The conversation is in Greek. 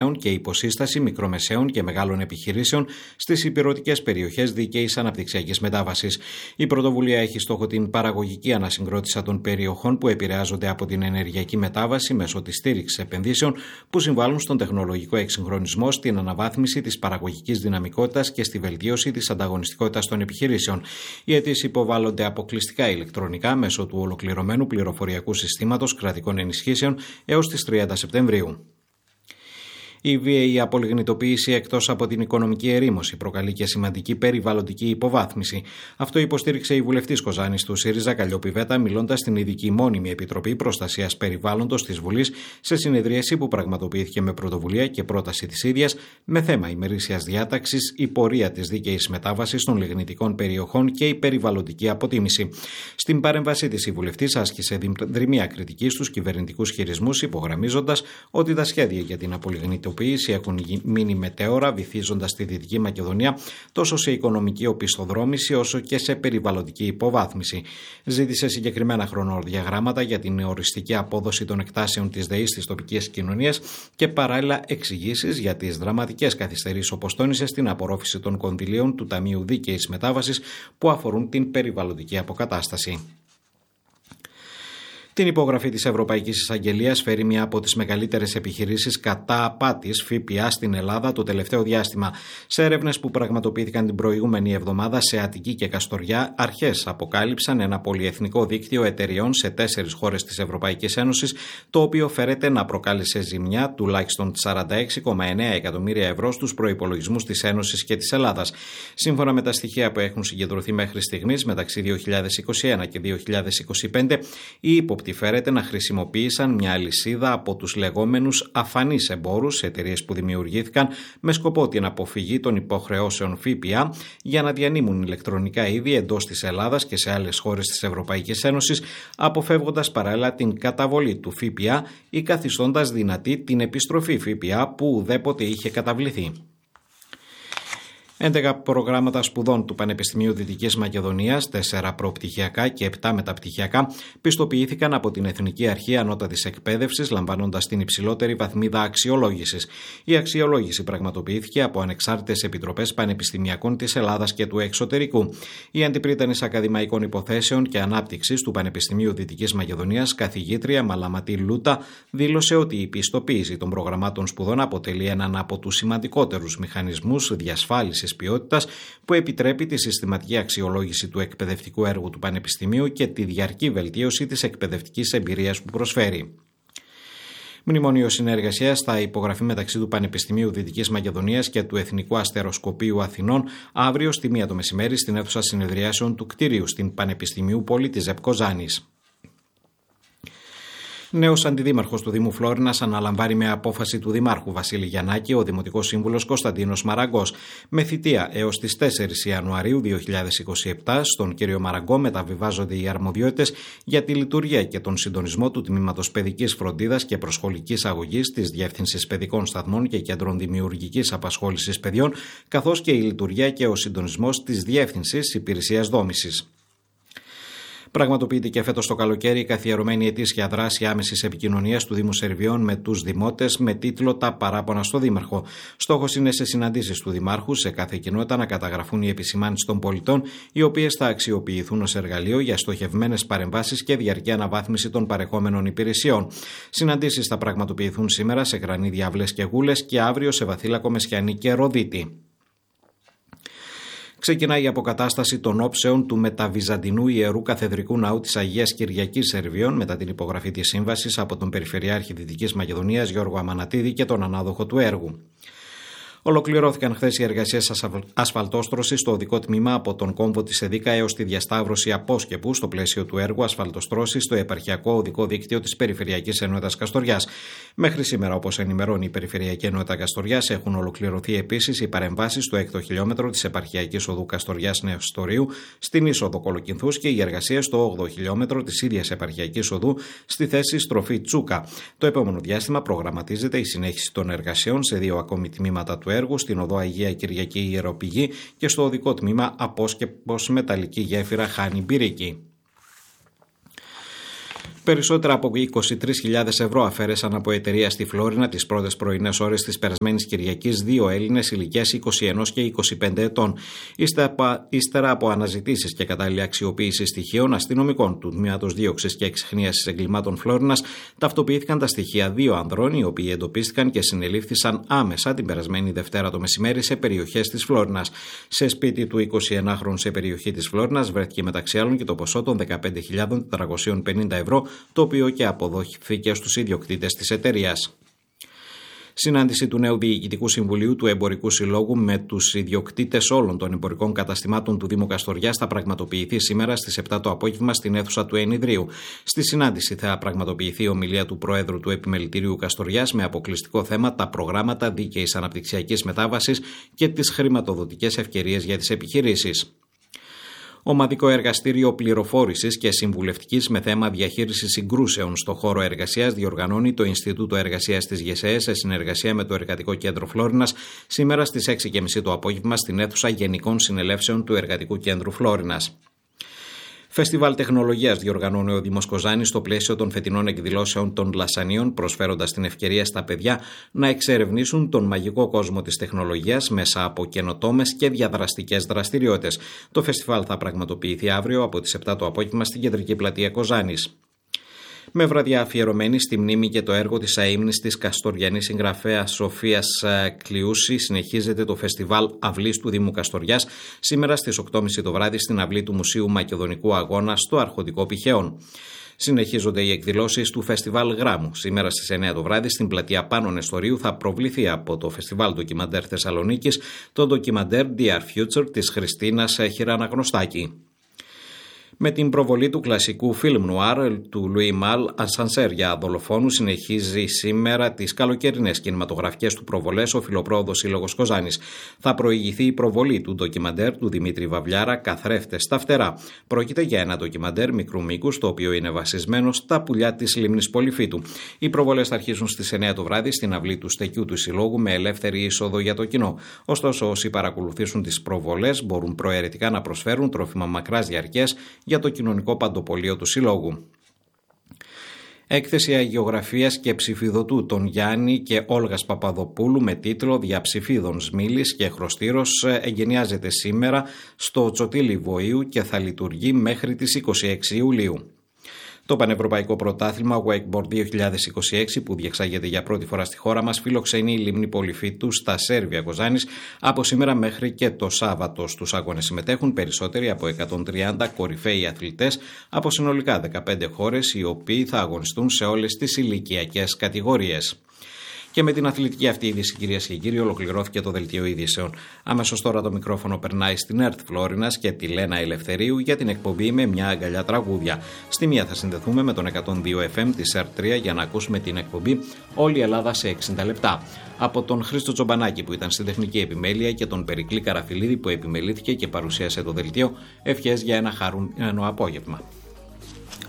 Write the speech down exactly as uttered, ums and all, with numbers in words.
μεσαίων και υποσύσταση μικρομεσαίων και μεγάλων επιχειρήσεων στις υπηρετικές περιοχές δίκαιης αναπτυξιακής μετάβασης. Η πρωτοβουλία έχει στόχο την παραγωγική ανασυγκρότηση των περιοχών που επηρεάζονται από την ενεργειακή μετάβαση μέσω της στήριξης επενδύσεων που συμβάλλουν στον τεχνολογικό εξυγχρονισμό, στην αναβάθμιση της παραγωγικής δυναμικότητας και στη βελτίωση της ανταγωνιστικότητας των επιχειρήσεων. Οι αιτήσεις υποβάλλονται αποκλειστικά ηλεκτρονικά μέσω του ολοκληρωμένου πληροφοριακού συστήματος κρατικών ενισχύσεων έως τις τριάντα Σεπτεμβρίου. Η βίαιη απολιγνητοποίηση εκτός από την οικονομική ερήμωση προκαλεί και σημαντική περιβαλλοντική υποβάθμιση. Αυτό υποστήριξε η βουλευτής Κοζάνης του ΣΥΡΙΖΑ Καλλιόπη Βέτα, μιλώντας στην ειδική μόνιμη Επιτροπή Προστασίας Περιβάλλοντος της Βουλής σε συνεδρίαση που πραγματοποιήθηκε με πρωτοβουλία και πρόταση της ίδιας με θέμα ημερήσιας διάταξης η πορεία της δίκαιης μετάβασης των λιγνητικών περιοχών και η περιβαλλοντική αποτίμηση. Στην παρέμβασή της, η βουλευτής άσκησε δρυμία κριτική στους κυβερνητικούς χειρισμούς, υπογραμμίζοντας ότι τα σχέδια για την απολιγνητοποίηση έχουν μείνει μετέωρα, βυθίζοντας τη Δυτική Μακεδονία τόσο σε οικονομική οπισθοδρόμηση όσο και σε περιβαλλοντική υποβάθμιση. Ζήτησε συγκεκριμένα χρονοδιαγράμματα για την οριστική απόδοση των εκτάσεων της ΔΕΗ στις τοπικές κοινωνίες και παράλληλα εξηγήσεις για τις δραματικές καθυστερήσεις, όπως τόνισε, στην απορρόφηση των κονδυλίων του Ταμείου Δίκαιης Μετάβασης που αφορούν την περιβαλλοντική αποκατάσταση. Την υπογραφή της Ευρωπαϊκής Εισαγγελίας φέρει μια από τις μεγαλύτερες επιχειρήσεις κατά απάτης ΦΠΑ στην Ελλάδα το τελευταίο διάστημα. Σε έρευνες που πραγματοποιήθηκαν την προηγούμενη εβδομάδα σε Αττική και Καστοριά, αρχές αποκάλυψαν ένα πολυεθνικό δίκτυο εταιριών σε τέσσερις χώρες της Ευρωπαϊκής Ένωσης, το οποίο φέρεται να προκάλεσε ζημιά τουλάχιστον σαράντα έξι κόμμα εννέα εκατομμύρια ευρώ στους προϋπολογισμούς της Ένωσης και της Ελλάδας. Σύμφωνα με τα στοιχεία που έχουν συγκεντρωθεί μέχρι στιγμής μεταξύ δύο χιλιάδες είκοσι ένα και δύο χιλιάδες είκοσι πέντε, οι ύποπτοι φέρεται να χρησιμοποίησαν μια αλυσίδα από τους λεγόμενους αφανείς εμπόρους, εταιρείες που δημιουργήθηκαν με σκοπό την αποφυγή των υποχρεώσεων ΦΠΑ για να διανύμουν ηλεκτρονικά είδη εντός της Ελλάδας και σε άλλες χώρες της Ευρωπαϊκής Ένωσης, αποφεύγοντας παράλληλα την καταβολή του ΦΠΑ ή καθιστώντας δυνατή την επιστροφή ΦΠΑ που ουδέποτε είχε καταβληθεί. έντεκα προγράμματα σπουδών του Πανεπιστημίου Δυτικής Μακεδονίας, τέσσερα προπτυχιακά και επτά μεταπτυχιακά, πιστοποιήθηκαν από την Εθνική Αρχή Ανώτατης Εκπαίδευσης, λαμβάνοντας την υψηλότερη βαθμίδα αξιολόγησης. Η αξιολόγηση πραγματοποιήθηκε από ανεξάρτητες επιτροπές πανεπιστημιακών της Ελλάδας και του εξωτερικού. Η αντιπρίτανης Ακαδημαϊκών Υποθέσεων και Ανάπτυξης του Πανεπιστημίου Δυτικής Μακεδονίας, καθηγήτρια Μαλαματή Λούτα, δήλωσε ότι η πιστοποίηση των προγραμμάτων σπουδών αποτελεί έναν από τους σημαντικότερους μηχανισμούς διασφάλισης ποιότητας που επιτρέπει τη συστηματική αξιολόγηση του εκπαιδευτικού έργου του Πανεπιστημίου και τη διαρκή βελτίωση της εκπαιδευτικής εμπειρίας που προσφέρει. Μνημόνιο συνεργασίας θα υπογραφεί μεταξύ του Πανεπιστημίου Δυτικής Μακεδονίας και του Εθνικού Αστεροσκοπείου Αθηνών αύριο στη μία το μεσημέρι στην αίθουσα συνεδριάσεων του κτηρίου στην Πανεπιστημίου Πόλη της ΖΕΠ Κοζάνης. Νέος αντιδήμαρχος του Δήμου Φλόρινας αναλαμβάνει με απόφαση του Δημάρχου Βασίλη Γιαννάκη ο Δημοτικός Σύμβουλος Κωνσταντίνος Μαραγκός. Με θητεία έως τις τέσσερις Ιανουαρίου δύο χιλιάδες είκοσι επτά, στον κύριο Μαραγκό μεταβιβάζονται οι αρμοδιότητες για τη λειτουργία και τον συντονισμό του Τμήματος Παιδικής Φροντίδας και Προσχολικής Αγωγής της Διεύθυνσης Παιδικών Σταθμών και Κέντρων Δημιουργικής Απασχόλησης Παιδιών, καθώς και η λειτουργία και ο συντονισμός της Διεύθυνσης Υπηρεσίας Δόμησης. Πραγματοποιείται και φέτος το καλοκαίρι η καθιερωμένη ετήσια δράση άμεσης επικοινωνίας του Δήμου Σερβιών με τους δημότες με τίτλο «Τα παράπονα στο Δήμαρχο». Στόχος είναι σε συναντήσεις του Δημάρχου σε κάθε κοινότητα να καταγραφούν οι επισημάνσεις των πολιτών, οι οποίες θα αξιοποιηθούν ως εργαλείο για στοχευμένες παρεμβάσεις και διαρκή αναβάθμιση των παρεχόμενων υπηρεσιών. Συναντήσεις θα πραγματοποιηθούν σήμερα σε Γρανίδι, Αυλές και Γούλες και αύριο σε Βαθύλακο, Μεσχιανή και Ροδίτη. Ξεκινάει η αποκατάσταση των όψεων του μεταβυζαντινού Ιερού Καθεδρικού Ναού της Αγίας Κυριακής Σερβιών μετά την υπογραφή της σύμβασης από τον Περιφερειάρχη Δυτικής Μακεδονίας Γιώργο Αμανατίδη και τον ανάδοχο του έργου. Ολοκληρώθηκαν χθες οι εργασίες ασφαλτόστρωσης στο οδικό τμήμα από τον κόμβο της Εδίκα έως τη διασταύρωση Απόσκεπου στο πλαίσιο του έργου ασφαλτοστρώσης στο επαρχιακό οδικό δίκτυο της Περιφερειακής Ενότητας Καστοριάς. Μέχρι σήμερα, όπως ενημερώνει η Περιφερειακή Ενότητα Καστοριάς, έχουν ολοκληρωθεί επίσης οι παρεμβάσεις στο έκτο χιλιόμετρο της επαρχιακής οδού Καστοριάς Νεοστορίου στην είσοδο Κολοκυνθούς και οι εργασίες στο όγδοο χιλιόμετρο της ίδιας επαρχιακής οδού στη θέση στροφή Τσούκα. Το επόμενο διάστημα προγραμματίζεται η συνέχιση των εργασιών σε δύο ακόμη τμήματα του έργου, στην οδό Αγία Κυριακή Ιεροπηγή και στο οδικό τμήμα Απόσκεπος Μεταλλική Γέφυρα Χάνη Μπυρίκη. Περισσότερα από είκοσι τρεις χιλιάδες ευρώ αφαίρεσαν από εταιρεία στη Φλόρινα τις πρώτες πρωινές ώρες της περασμένης Κυριακής δύο Έλληνες ηλικίας είκοσι ένα και είκοσι πέντε ετών. Ύστερα από αναζητήσεις και κατάλληλη αξιοποίηση στοιχείων αστυνομικών του Τμήματος Δίωξης και Εξιχνίασης Εγκλημάτων Φλόρινας, ταυτοποιήθηκαν τα στοιχεία δύο ανδρών, οι οποίοι εντοπίστηκαν και συνελήφθησαν άμεσα την περασμένη Δευτέρα το μεσημέρι σε περιοχές της Φλόρινας. Σε σπίτι του εικοσιενάχρονου σε περιοχή της Φλόρινας βρέθηκε μεταξύ άλλων και το ποσό των δεκαπέντε χιλιάδες τετρακόσια πενήντα ευρώ, το οποίο και αποδόθηκε στους ιδιοκτήτες της εταιρείας. Συνάντηση του νέου Διοικητικού Συμβουλίου του Εμπορικού Συλλόγου με τους ιδιοκτήτες όλων των εμπορικών καταστημάτων του Δήμου Καστοριάς θα πραγματοποιηθεί σήμερα στις επτά το απόγευμα στην αίθουσα του Ενιδρίου. Στη συνάντηση θα πραγματοποιηθεί η ομιλία του Προέδρου του Επιμελητηρίου Καστοριάς με αποκλειστικό θέμα τα προγράμματα δίκαιης αναπτυξιακής μετάβασης και τις χρηματοδοτικές ευκαιρίες για τις επιχειρήσεις. Ομαδικό εργαστήριο πληροφόρησης και συμβουλευτικής με θέμα διαχείριση συγκρούσεων στο χώρο εργασίας διοργανώνει το Ινστιτούτο Εργασίας της ΓΕΣΕΕ σε συνεργασία με το Εργατικό Κέντρο Φλόρινας σήμερα στις έξι και μισή το απόγευμα στην αίθουσα Γενικών Συνελεύσεων του Εργατικού Κέντρου Φλόρινας. Φεστιβάλ τεχνολογίας διοργανώνει ο Δήμος Κοζάνης στο πλαίσιο των φετινών εκδηλώσεων των Λασανίων, προσφέροντας την ευκαιρία στα παιδιά να εξερευνήσουν τον μαγικό κόσμο της τεχνολογίας μέσα από καινοτόμες και διαδραστικές δραστηριότητες. Το φεστιβάλ θα πραγματοποιηθεί αύριο από τις επτά το απόγευμα στην κεντρική πλατεία Κοζάνης. Με βραδιά αφιερωμένη στη μνήμη και το έργο της αείμνης της καστοριανής συγγραφέας Σοφίας Κλειούση, συνεχίζεται το φεστιβάλ Αυλής του Δήμου Καστοριάς σήμερα στις οκτώ και μισή το βράδυ στην αυλή του Μουσείου Μακεδονικού Αγώνα στο Αρχοντικό Πηχαίων. Συνεχίζονται οι εκδηλώσεις του Φεστιβάλ Γράμμου. Σήμερα στις εννέα το βράδυ στην πλατεία Πάνων Εστορίου θα προβληθεί από το Φεστιβάλ Ντοκιμαντέρ Θεσσαλονίκης το ντοκιμαντέρ Dear Future της Χριστίνας Χιραναγνωστάκη. Με την προβολή του κλασικού φιλμ νουάρ του Λουί Μαλ, Ασανσέρ για δολοφόνους, συνεχίζει σήμερα τις καλοκαιρινές κινηματογραφικές του προβολές ο Φιλοπρόοδος Σύλλογος Κοζάνης. Θα προηγηθεί η προβολή του ντοκιμαντέρ του Δημήτρη Βαβλιάρα «Καθρέφτες στα φτερά». Πρόκειται για ένα ντοκιμαντέρ μικρού μήκους, το οποίο είναι βασισμένο στα πουλιά της λίμνης Πολυφίτου. Οι προβολές θα αρχίσουν στις εννέα το βράδυ στην αυλή του στεκιού του Συλλόγου με ελεύθερη είσοδο για το κοινό. Ωστόσο, όσοι παρακολουθήσουν τις προβολές μπορούν προαιρετικά να προσφέρουν τρόφιμα μακράς διαρκείας για το κοινωνικό παντοπολείο του Συλλόγου. Έκθεση αγιογραφίας και ψηφιδωτού των Γιάννη και Όλγας Παπαδοπούλου με τίτλο «Διαψηφίδων Σμίλης και Χρωστήρος» εγκαινιάζεται σήμερα στο Τσοτήλι Βοήου και θα λειτουργεί μέχρι τις είκοσι έξι Ιουλίου. Το Πανευρωπαϊκό Πρωτάθλημα Wakeboard δύο χιλιάδες είκοσι έξι, που διεξάγεται για πρώτη φορά στη χώρα μας, φιλοξενεί η λίμνη Πολυφίτου στα Σέρβια Κοζάνης από σήμερα μέχρι και το Σάββατο. Στους αγώνες συμμετέχουν περισσότεροι από εκατόν τριάντα κορυφαίοι αθλητές από συνολικά δεκαπέντε χώρες, οι οποίοι θα αγωνιστούν σε όλες τις ηλικιακές κατηγορίες. Και με την αθλητική αυτή είδηση, κυρίες και κύριοι, ολοκληρώθηκε το δελτίο ειδήσεων. Αμέσως τώρα το μικρόφωνο περνάει στην ΕΡΤ Φλόρινας και τη Λένα Ελευθερίου για την εκπομπή με μια αγκαλιά τραγούδια. Στη μία θα συνδεθούμε με τον εκατόν δύο εφ εμ της ΕΡΤ τρία για να ακούσουμε την εκπομπή «Όλη η Ελλάδα σε εξήντα λεπτά». Από τον Χρήστο Τζομπανάκη που ήταν στην τεχνική επιμέλεια και τον Περικλή Καραφιλίδη που επιμελήθηκε και παρουσίασε το δελτίο, ευχές για ένα χαρούμενο απόγευμα.